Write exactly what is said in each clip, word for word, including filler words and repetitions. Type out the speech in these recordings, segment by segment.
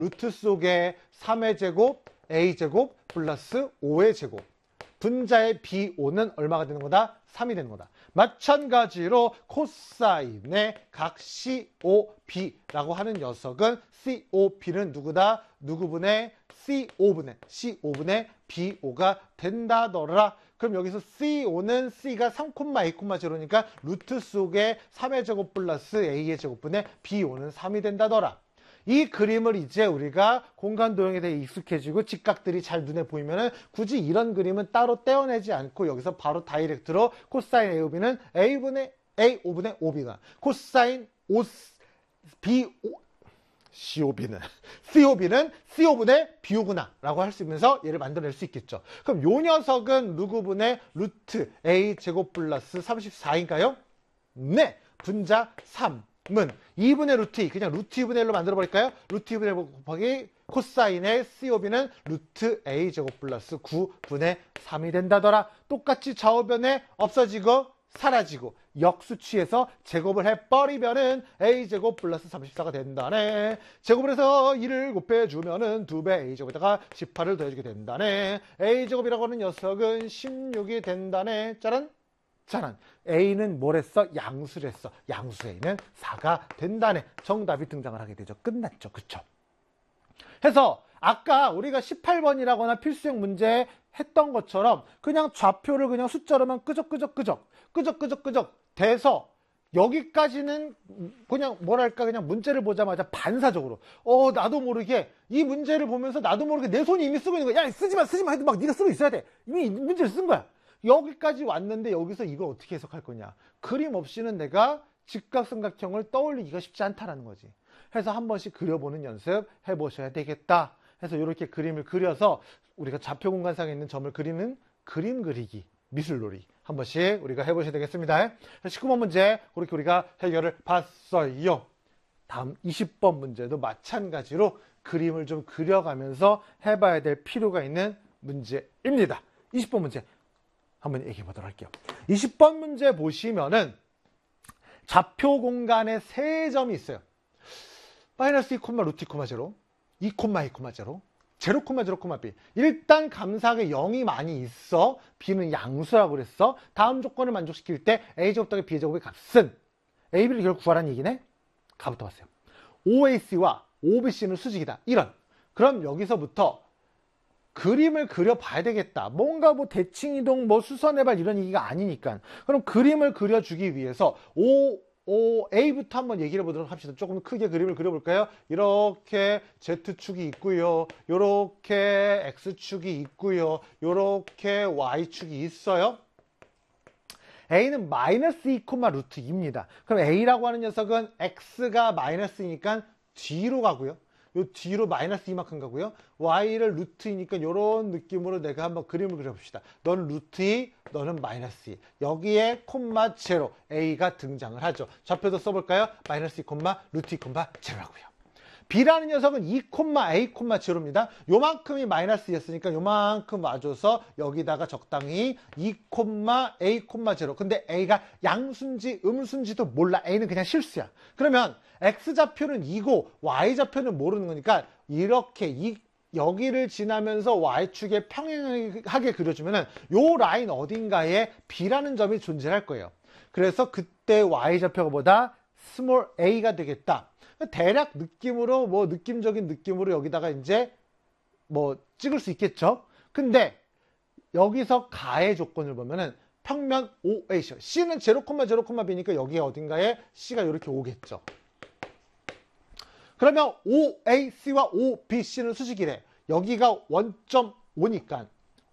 루트 속에 삼의 제곱 a제곱 플러스 오의 제곱. 분자의 비 오는 얼마가 되는 거다? 삼이 되는 거다. 마찬가지로 코사인의 각 씨오비라고 하는 녀석은 씨오비는 누구다? 누구분의 씨오분의 씨오분의 비오가 된다더라. 그럼 여기서 씨오는 C가 삼, A, 제로니까 루트 속에 삼의 제곱 플러스 A의 제곱분의 비오는 삼이 된다더라. 이 그림을 이제 우리가 공간 도형에 대해 익숙해지고 직각들이 잘 눈에 보이면은 굳이 이런 그림은 따로 떼어내지 않고 여기서 바로 다이렉트로 코사인 에이오비는 A분의 A, 오분의 오비가 코사인 O, B, O, 씨오비는 씨오비는 씨오분의 비오구나 라고 할 수 있면서 얘를 만들어낼 수 있겠죠. 그럼 요 녀석은 누구분의 루트 A 제곱 플러스 삼십사인가요? 네, 분자 삼은 이분의 루트 이, 그냥 루트 이분의 일로 만들어 버릴까요? 루트 이분의 일 곱하기 코사인의 씨오비는 루트 A 제곱 플러스 구분의 삼이 된다더라. 똑같이 좌우변에 없어지고 사라지고 역수치에서 제곱을 해버리면은 A제곱 플러스 삼십사가 된다네. 제곱을 해서 이를 곱해주면은 두 배 A제곱에다가 십팔을 더해주게 된다네. A제곱이라고 하는 녀석은 십육이 된다네. 짜란 짜란. A는 뭘 했어? 양수를 했어. 양수 A는 사가 된다네. 정답이 등장을 하게 되죠. 끝났죠. 그쵸? 해서 아까 우리가 십팔 번이라거나 필수형 문제 했던 것처럼 그냥 좌표를 그냥 숫자로만 끄적끄적 끄적 끄적 끄적 끄적 돼서 여기까지는 그냥 뭐랄까 그냥 문제를 보자마자 반사적으로 어 나도 모르게 이 문제를 보면서 나도 모르게 내 손이 이미 쓰고 있는 거야. 야 쓰지마 쓰지마 해도 막 네가 쓰고 있어야 돼. 이미 문제를 쓴 거야. 여기까지 왔는데 여기서 이걸 어떻게 해석할 거냐. 그림 없이는 내가 직각삼각형을 떠올리기가 쉽지 않다라는 거지. 해서 한 번씩 그려보는 연습 해보셔야 되겠다. 해서 이렇게 그림을 그려서 우리가 좌표 공간상에 있는 점을 그리는 그림 그리기 미술놀이 한 번씩 우리가 해보셔야 되겠습니다. 십구 번 문제 그렇게 우리가 해결을 봤어요. 다음 이십 번 문제도 마찬가지로 그림을 좀 그려가면서 해봐야 될 필요가 있는 문제입니다. 이십 번 문제 한번 얘기해 보도록 할게요. 이십 번 문제 보시면은 좌표 공간에 세 점이 있어요. 마이너스 이, 루트 이, 제로, 이, A, 제로, 제로, 제로, B. 일단 감사하게 영이 많이 있어. B는 양수라고 그랬어. 다음 조건을 만족시킬 때 A제곱 더하기 B제곱의 값은 에이비를 결국 구하라는 얘기네. 가부터 봤어요. 오에이씨와 오비씨는 수직이다. 이런. 그럼 여기서부터 그림을 그려봐야 되겠다. 뭔가 뭐 대칭이동, 뭐 수선해발 이런 얘기가 아니니까. 그럼 그림을 그려주기 위해서 O, O, A부터 한번 얘기를 해보도록 합시다. 조금 크게 그림을 그려볼까요? 이렇게 Z축이 있고요. 이렇게 X축이 있고요. 이렇게 Y축이 있어요. A는 마이너스 이, 루트 이입니다. 그럼 A라고 하는 녀석은 X가 마이너스이니까 뒤로 가고요. 요 뒤로 마이너스 이만큼 가고요. Y를 루트 이니까 이런 느낌으로 내가 한번 그림을 그려봅시다. 너는 루트 이, 너는 마이너스 이. 여기에 콤마 제로, A가 등장을 하죠. 좌표도 써볼까요? 마이너스 이, 루트 이, 제로라고요. B라는 녀석은 이, A, 제로입니다. 요만큼이 마이너스였으니까 요만큼 와줘서 여기다가 적당히 이, A, 제로. 근데 A가 양수인지 음수인지도 몰라. A는 그냥 실수야. 그러면 X좌표는 이고 Y좌표는 모르는 거니까 이렇게 이, 여기를 지나면서 Y축에 평행하게 그려주면은 요 라인 어딘가에 B라는 점이 존재할 거예요. 그래서 그때 Y좌표가 뭐다? 스몰 a가 되겠다. 대략 느낌으로 뭐 느낌적인 느낌으로 여기다가 이제 뭐 찍을 수 있겠죠. 근데 여기서 가의 조건을 보면은 평면 오에이죠. C는 제로, 제로, B니까 여기에 어딘가에 C가 이렇게 오겠죠. 그러면 오에이씨와 오비씨는 수직이래. 여기가 일 점 오니까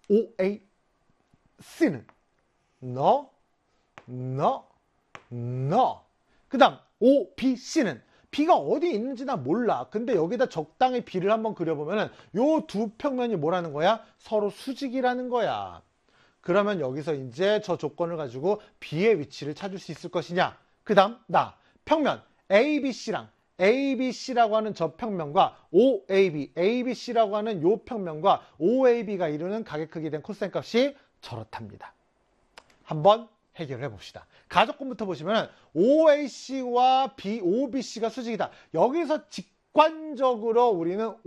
오에이씨는 너, 너, 너. 그 다음 오비씨는 B가 어디 있는지 나 몰라. 근데 여기다 적당히 B를 한번 그려보면은 요 두 평면이 뭐라는 거야? 서로 수직이라는 거야. 그러면 여기서 이제 저 조건을 가지고 B의 위치를 찾을 수 있을 것이냐? 그 다음 나 평면 에이비씨랑 에이비씨라고 하는 저 평면과 오에이비, 에이비씨라고 하는 요 평면과 오에이비가 이루는 가격 크기에 대한 코사인 값이 저렇답니다. 한번 해결해 봅시다. 가조건부터 보시면 오에이씨와 오비씨가 수직이다. 여기서 직관적으로 우리는